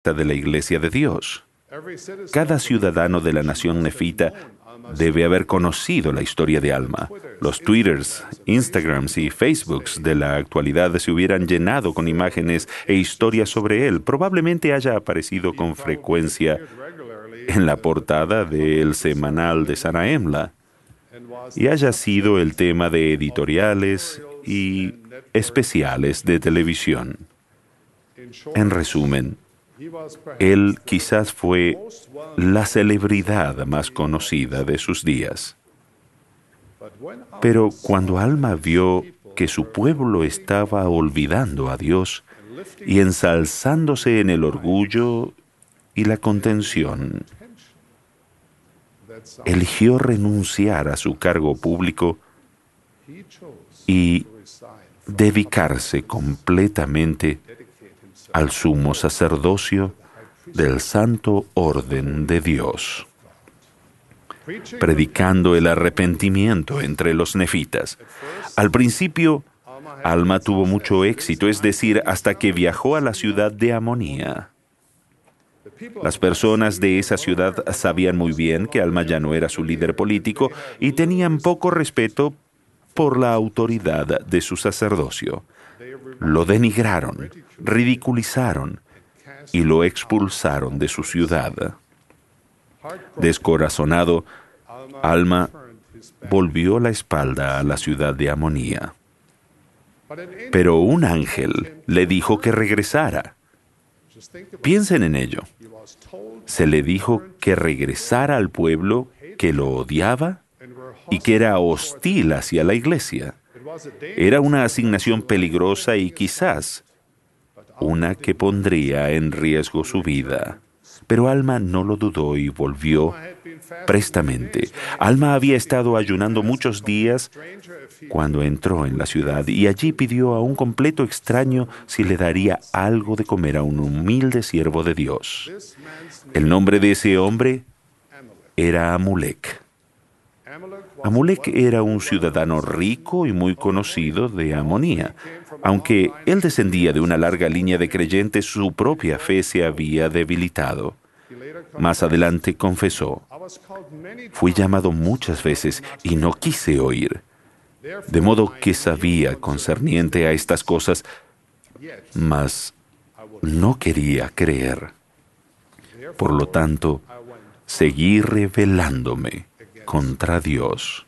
de la Iglesia de Dios. Cada ciudadano de la nación nefita debe haber conocido la historia de Alma. Los Twitters, Instagrams y Facebooks de la actualidad se hubieran llenado con imágenes e historias sobre él. Probablemente haya aparecido con frecuencia en la portada del semanal de Sarah Emla y haya sido el tema de editoriales y especiales de televisión. En resumen, él quizás fue la celebridad más conocida de sus días. Pero cuando Alma vio que su pueblo estaba olvidando a Dios y ensalzándose en el orgullo y la contención, eligió renunciar a su cargo público y dedicarse completamente al sumo sacerdocio del Santo Orden de Dios, predicando el arrepentimiento entre los nefitas. Al principio, Alma tuvo mucho éxito, es decir, hasta que viajó a la ciudad de Amonía. Las personas de esa ciudad sabían muy bien que Alma ya no era su líder político y tenían poco respeto por la autoridad de su sacerdocio. Lo denigraron, ridiculizaron y lo expulsaron de su ciudad. Descorazonado, Alma volvió la espalda a la ciudad de Amonía. Pero un ángel le dijo que regresara. Piensen en ello. Se le dijo que regresara al pueblo que lo odiaba y que era hostil hacia la iglesia. Era una asignación peligrosa y quizás una que pondría en riesgo su vida. Pero Alma no lo dudó y volvió prestamente. Alma había estado ayunando muchos días cuando entró en la ciudad y allí pidió a un completo extraño si le daría algo de comer a un humilde siervo de Dios. El nombre de ese hombre era Amulek. Amulek era un ciudadano rico y muy conocido de Amonía. Aunque él descendía de una larga línea de creyentes, su propia fe se había debilitado. Más adelante confesó: «Fui llamado muchas veces y no quise oír, de modo que sabía concerniente a estas cosas, mas no quería creer. Por lo tanto, seguí rebelándome contra Dios».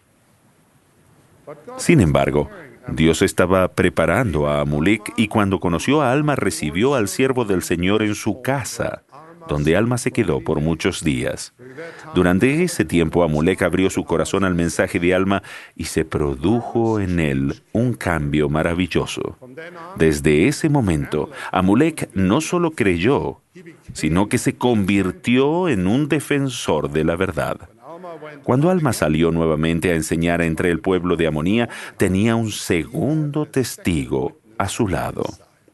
Sin embargo, Dios estaba preparando a Amulek y cuando conoció a Alma recibió al siervo del Señor en su casa, donde Alma se quedó por muchos días. Durante ese tiempo, Amulek abrió su corazón al mensaje de Alma y se produjo en él un cambio maravilloso. Desde ese momento, Amulek no solo creyó, sino que se convirtió en un defensor de la verdad. Cuando Alma salió nuevamente a enseñar entre el pueblo de Amonía, tenía un segundo testigo a su lado: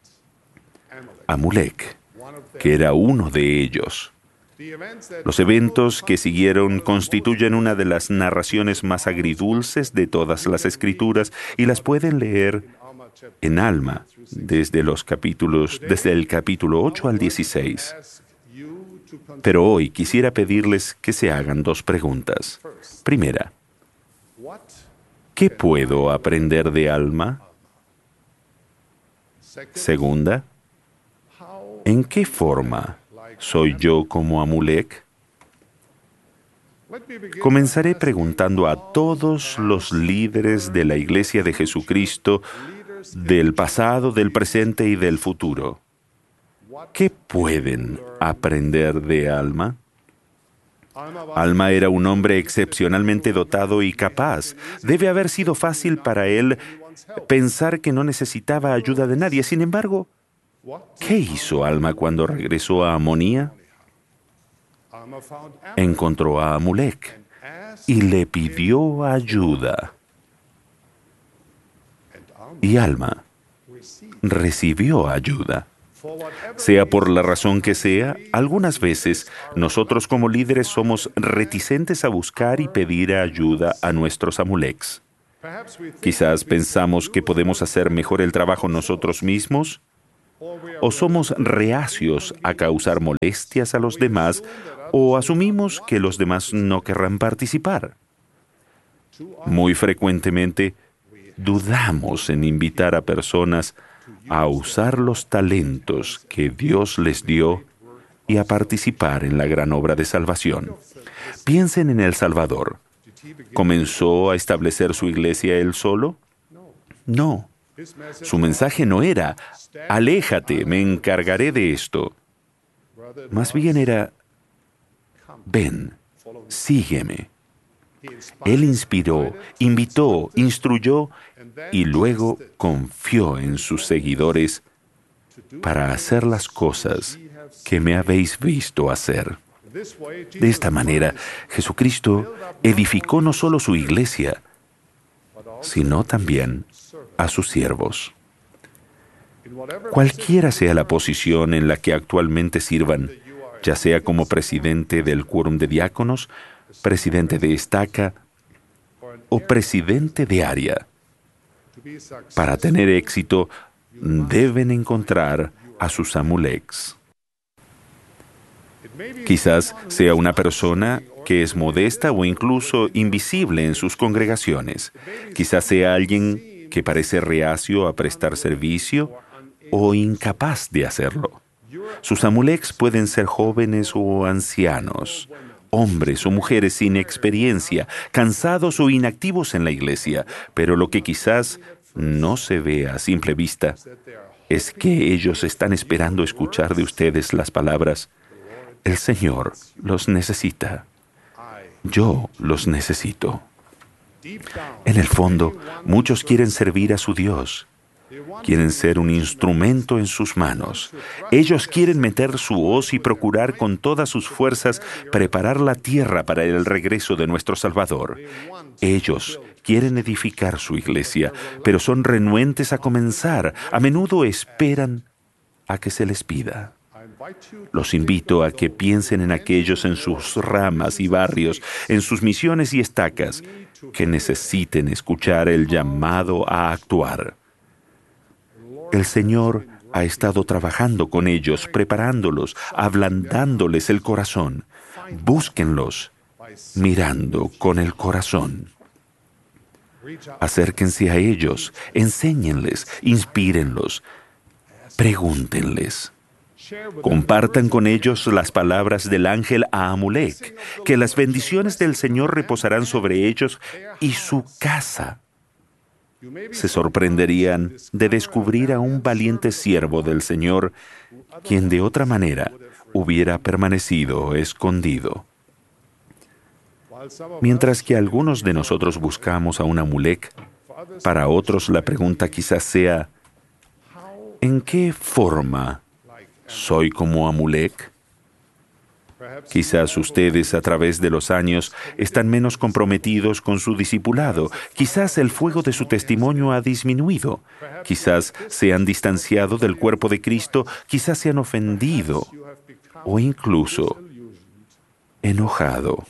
Amulek, que era uno de ellos. Los eventos que siguieron constituyen una de las narraciones más agridulces de todas las Escrituras y las pueden leer en Alma desde el capítulo 8 al 16. Pero hoy quisiera pedirles que se hagan dos preguntas. Primera, ¿qué puedo aprender de Alma? Segunda, ¿en qué forma soy yo como Amulek? Comenzaré preguntando a todos los líderes de la Iglesia de Jesucristo del pasado, del presente y del futuro. ¿Qué pueden aprender de Alma? Alma era un hombre excepcionalmente dotado y capaz. Debe haber sido fácil para él pensar que no necesitaba ayuda de nadie. Sin embargo, ¿qué hizo Alma cuando regresó a Amonía? Encontró a Amulek y le pidió ayuda. Y Alma recibió ayuda. Sea por la razón que sea, algunas veces nosotros como líderes somos reticentes a buscar y pedir ayuda a nuestros Amuleks. Quizás pensamos que podemos hacer mejor el trabajo nosotros mismos O somos reacios a causar molestias a los demás, o asumimos que los demás no querrán participar. Muy frecuentemente, dudamos en invitar a personas a usar los talentos que Dios les dio y a participar en la gran obra de salvación. Piensen en El Salvador. ¿Comenzó a establecer su iglesia él solo? No. Su mensaje no era, aléjate, me encargaré de esto. Más bien era, ven, sígueme. Él inspiró, invitó, instruyó y luego confió en sus seguidores para hacer las cosas que me habéis visto hacer. De esta manera, Jesucristo edificó no solo su iglesia, sino también a sus siervos. Cualquiera sea la posición en la que actualmente sirvan, ya sea como presidente del quórum de diáconos, presidente de estaca o presidente de área, para tener éxito deben encontrar a sus amulecs. Quizás sea una persona que es modesta o incluso invisible en sus congregaciones. Quizás sea alguien que parece reacio a prestar servicio o incapaz de hacerlo. Sus amulecs pueden ser jóvenes o ancianos, hombres o mujeres sin experiencia, cansados o inactivos en la iglesia, pero lo que quizás no se ve a simple vista es que ellos están esperando escuchar de ustedes las palabras: el Señor los necesita. Yo los necesito. En el fondo, muchos quieren servir a su Dios. Quieren ser un instrumento en sus manos. Ellos quieren meter su hoz y procurar con todas sus fuerzas preparar la tierra para el regreso de nuestro Salvador. Ellos quieren edificar su iglesia, pero son renuentes a comenzar. A menudo esperan a que se les pida. Los invito a que piensen en aquellos en sus ramas y barrios, en sus misiones y estacas, que necesiten escuchar el llamado a actuar. El Señor ha estado trabajando con ellos, preparándolos, ablandándoles el corazón. Búsquenlos, mirando con el corazón. Acérquense a ellos, enséñenles, inspírenlos, pregúntenles. Compartan con ellos las palabras del ángel a Amulek, que las bendiciones del Señor reposarán sobre ellos y su casa. Se sorprenderían de descubrir a un valiente siervo del Señor, quien de otra manera hubiera permanecido escondido. Mientras que algunos de nosotros buscamos a un Amulek, para otros la pregunta quizás sea: ¿en qué forma soy como Amulek? Quizás ustedes a través de los años están menos comprometidos con su discipulado. Quizás el fuego de su testimonio ha disminuido. Quizás se han distanciado del cuerpo de Cristo. Quizás se han ofendido o incluso enojado.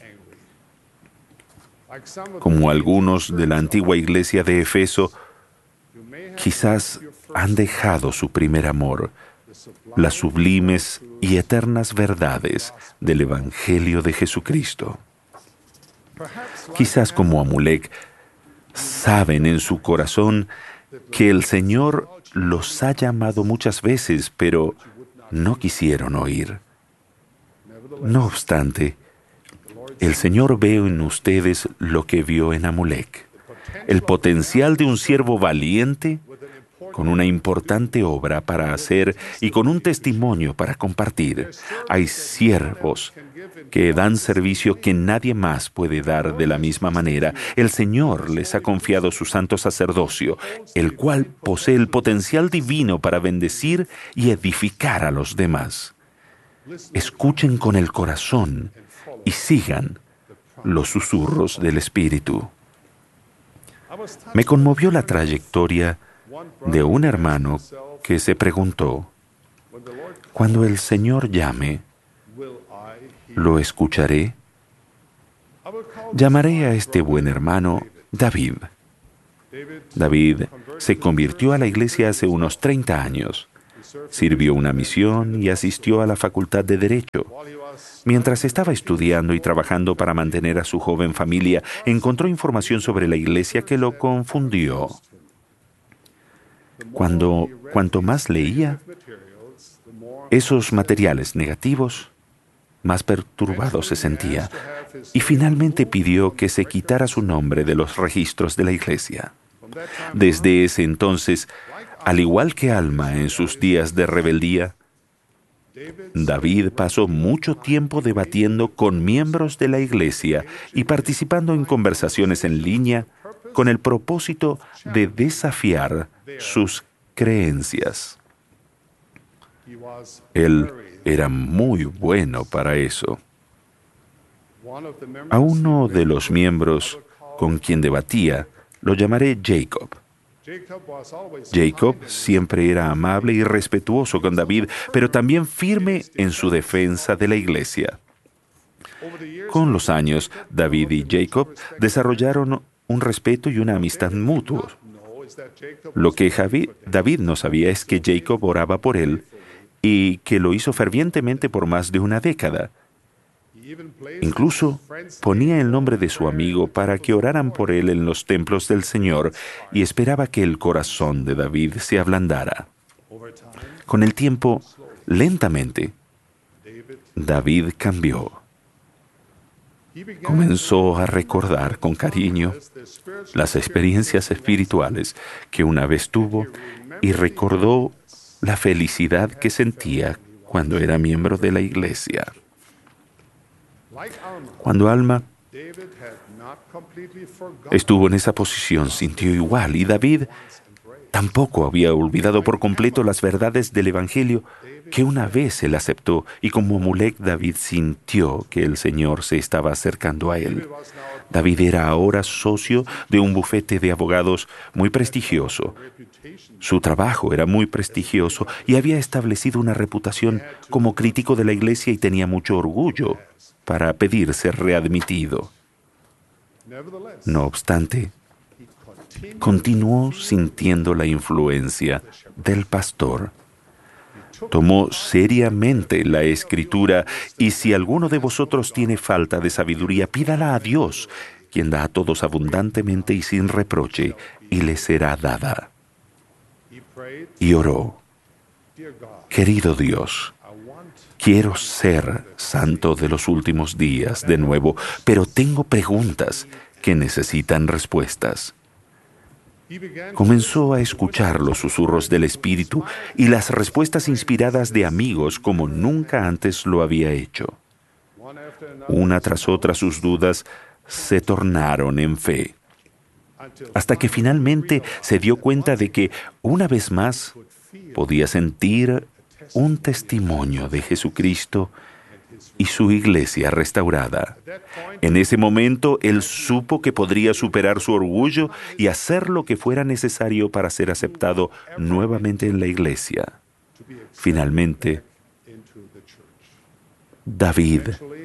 Como algunos de la antigua iglesia de Efeso, quizás han dejado su primer amor, las sublimes y eternas verdades del Evangelio de Jesucristo. Quizás como Amulek, saben en su corazón que el Señor los ha llamado muchas veces, pero no quisieron oír. No obstante, el Señor ve en ustedes lo que vio en Amulek, el potencial de un siervo valiente, con una importante obra para hacer y con un testimonio para compartir. Hay siervos que dan servicio que nadie más puede dar de la misma manera. El Señor les ha confiado su santo sacerdocio, el cual posee el potencial divino para bendecir y edificar a los demás. Escuchen con el corazón y sigan los susurros del Espíritu. Me conmovió la trayectoria de un hermano que se preguntó: cuando el Señor llame, ¿lo escucharé? Llamaré a este buen hermano David. David se convirtió a la iglesia hace unos 30 años. Sirvió una misión y asistió a la Facultad de Derecho. Mientras estaba estudiando y trabajando para mantener a su joven familia, encontró información sobre la iglesia que lo confundió. Cuanto más leía esos materiales negativos, más perturbado se sentía, y finalmente pidió que se quitara su nombre de los registros de la iglesia. Desde ese entonces, al igual que Alma en sus días de rebeldía, David pasó mucho tiempo debatiendo con miembros de la iglesia y participando en conversaciones en línea con el propósito de desafiar sus creencias. Él era muy bueno para eso. A uno de los miembros con quien debatía lo llamaré Jacob. Jacob siempre era amable y respetuoso con David, pero también firme en su defensa de la iglesia. Con los años, David y Jacob desarrollaron un respeto y una amistad mutuos. Lo que David no sabía es que Jacob oraba por él y que lo hizo fervientemente por más de una década. Incluso ponía el nombre de su amigo para que oraran por él en los templos del Señor y esperaba que el corazón de David se ablandara. Con el tiempo, lentamente, David cambió. Comenzó a recordar con cariño las experiencias espirituales que una vez tuvo y recordó la felicidad que sentía cuando era miembro de la iglesia. Cuando Alma estuvo en esa posición, sintió igual, y David tampoco había olvidado por completo las verdades del Evangelio que una vez él aceptó, y como Amulek, David sintió que el Señor se estaba acercando a él. David era ahora socio de un bufete de abogados muy prestigioso. Su trabajo era muy prestigioso y había establecido una reputación como crítico de la iglesia y tenía mucho orgullo para pedir ser readmitido. No obstante, continuó sintiendo la influencia del pastor. Tomó seriamente la Escritura, y si alguno de vosotros tiene falta de sabiduría, pídala a Dios, quien da a todos abundantemente y sin reproche, y le será dada. Y oró: querido Dios, quiero ser santo de los últimos días de nuevo, pero tengo preguntas que necesitan respuestas. Comenzó a escuchar los susurros del Espíritu y las respuestas inspiradas de amigos como nunca antes lo había hecho. Una tras otra sus dudas se tornaron en fe, hasta que finalmente se dio cuenta de que, una vez más, podía sentir un testimonio de Jesucristo y su iglesia restaurada. En ese momento, él supo que podría superar su orgullo y hacer lo que fuera necesario para ser aceptado nuevamente en la iglesia. Finalmente, David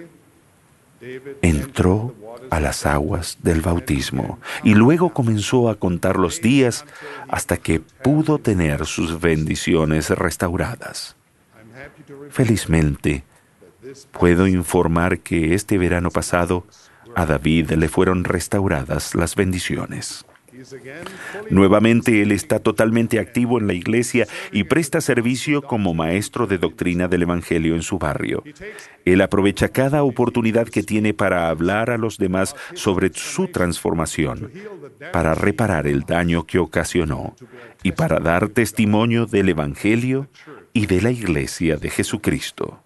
entró a las aguas del bautismo y luego comenzó a contar los días hasta que pudo tener sus bendiciones restauradas. Felizmente, puedo informar que este verano pasado a David le fueron restauradas las bendiciones. Nuevamente, él está totalmente activo en la iglesia y presta servicio como maestro de doctrina del Evangelio en su barrio. Él aprovecha cada oportunidad que tiene para hablar a los demás sobre su transformación, para reparar el daño que ocasionó y para dar testimonio del Evangelio y de la iglesia de Jesucristo.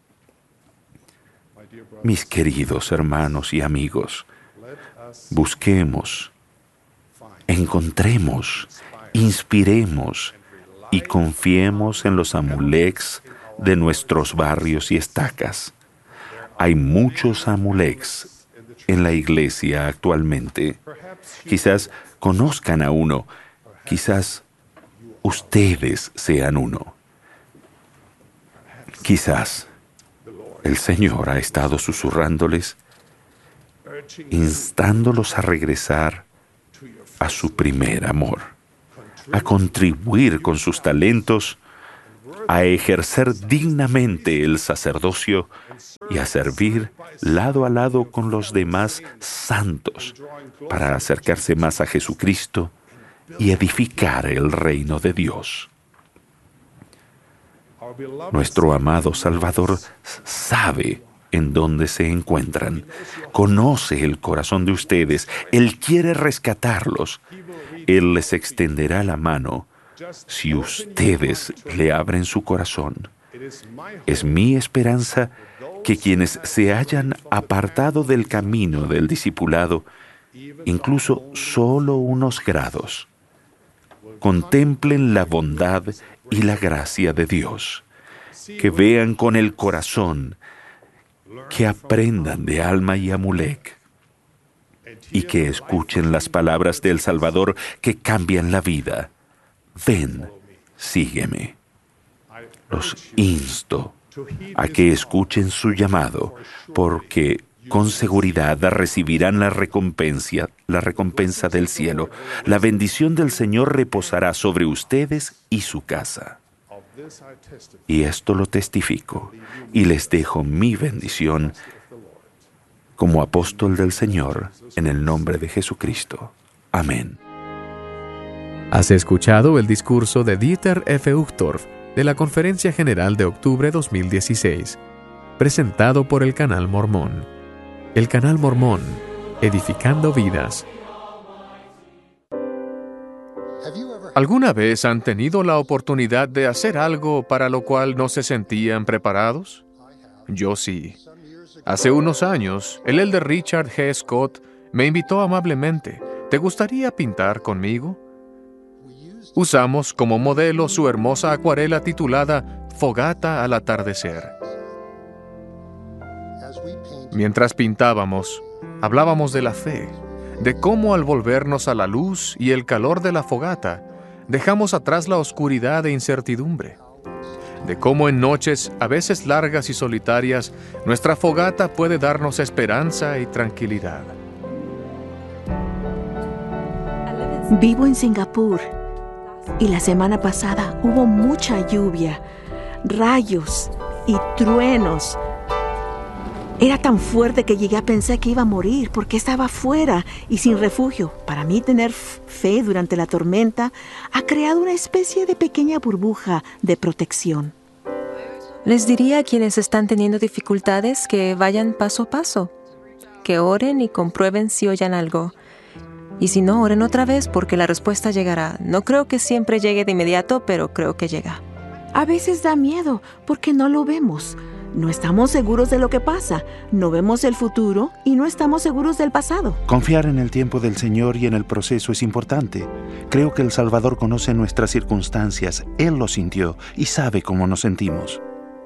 Mis queridos hermanos y amigos, busquemos, encontremos, inspiremos y confiemos en los Amuleks de nuestros barrios y estacas. Hay muchos Amuleks en la iglesia actualmente. Quizás conozcan a uno, quizás ustedes sean uno. Quizás el Señor ha estado susurrándoles, instándolos a regresar a su primer amor, a contribuir con sus talentos a ejercer dignamente el sacerdocio y a servir lado a lado con los demás santos para acercarse más a Jesucristo y edificar el reino de Dios. Nuestro amado Salvador sabe en dónde se encuentran, conoce el corazón de ustedes, Él quiere rescatarlos, Él les extenderá la mano si ustedes le abren su corazón. Es mi esperanza que quienes se hayan apartado del camino del discipulado, incluso solo unos grados, contemplen la bondad y la gracia de Dios, que vean con el corazón, que aprendan de Alma y Amulek y que escuchen las palabras del Salvador que cambian la vida. Ven, sígueme. Los insto a que escuchen su llamado, porque con seguridad recibirán la recompensa del cielo. La bendición del Señor reposará sobre ustedes y su casa. Y esto lo testifico, y les dejo mi bendición como apóstol del Señor, en el nombre de Jesucristo. Amén. Has escuchado el discurso de Dieter F. Uchtdorf de la Conferencia General de Octubre 2016, presentado por el Canal Mormón. El Canal Mormón, edificando vidas. ¿Alguna vez han tenido la oportunidad de hacer algo para lo cual no se sentían preparados? Yo sí. Hace unos años, el elder Richard G. Scott me invitó amablemente. ¿Te gustaría pintar conmigo? Usamos como modelo su hermosa acuarela titulada Fogata al atardecer. Mientras pintábamos, hablábamos de la fe, de cómo al volvernos a la luz y el calor de la fogata, dejamos atrás la oscuridad e incertidumbre. De cómo en noches, a veces largas y solitarias, nuestra fogata puede darnos esperanza y tranquilidad. Vivo en Singapur y la semana pasada hubo mucha lluvia, rayos y truenos. Era tan fuerte que llegué a pensar que iba a morir porque estaba afuera y sin refugio. Para mí, tener fe durante la tormenta ha creado una especie de pequeña burbuja de protección. Les diría a quienes están teniendo dificultades que vayan paso a paso, que oren y comprueben si oyen algo. Y si no, oren otra vez porque la respuesta llegará. No creo que siempre llegue de inmediato, pero creo que llega. A veces da miedo porque no lo vemos. No estamos seguros de lo que pasa, no vemos el futuro y no estamos seguros del pasado. Confiar en el tiempo del Señor y en el proceso es importante. Creo que el Salvador conoce nuestras circunstancias, Él lo sintió y sabe cómo nos sentimos.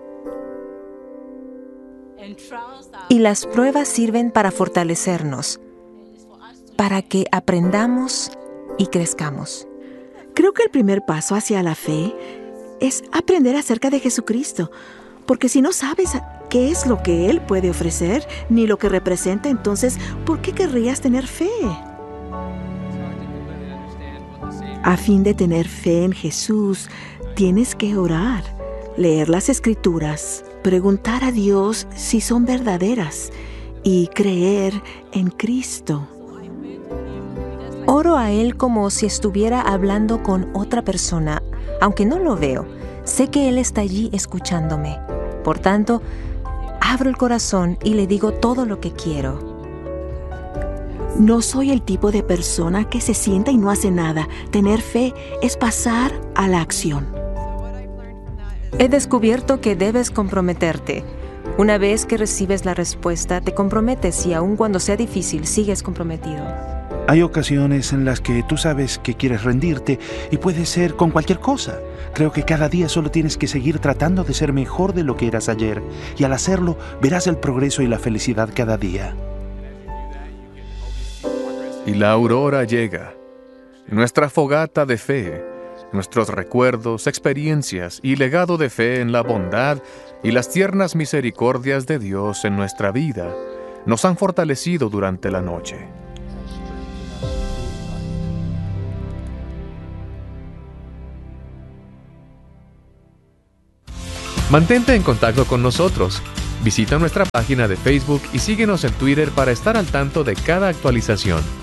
Y las pruebas sirven para fortalecernos, para que aprendamos y crezcamos. Creo que el primer paso hacia la fe es aprender acerca de Jesucristo. Porque si no sabes qué es lo que Él puede ofrecer, ni lo que representa, entonces, ¿por qué querrías tener fe? A fin de tener fe en Jesús, tienes que orar, leer las Escrituras, preguntar a Dios si son verdaderas y creer en Cristo. Oro a Él como si estuviera hablando con otra persona, aunque no lo veo. Sé que Él está allí escuchándome. Por tanto, abro el corazón y le digo todo lo que quiero. No soy el tipo de persona que se sienta y no hace nada. Tener fe es pasar a la acción. He descubierto que debes comprometerte. Una vez que recibes la respuesta, te comprometes y aun cuando sea difícil, sigues comprometido. Hay ocasiones en las que tú sabes que quieres rendirte y puede ser con cualquier cosa. Creo que cada día solo tienes que seguir tratando de ser mejor de lo que eras ayer y al hacerlo verás el progreso y la felicidad cada día. Y la aurora llega. Nuestra fogata de fe, nuestros recuerdos, experiencias y legado de fe en la bondad y las tiernas misericordias de Dios en nuestra vida nos han fortalecido durante la noche. Mantente en contacto con nosotros. Visita nuestra página de Facebook y síguenos en Twitter para estar al tanto de cada actualización.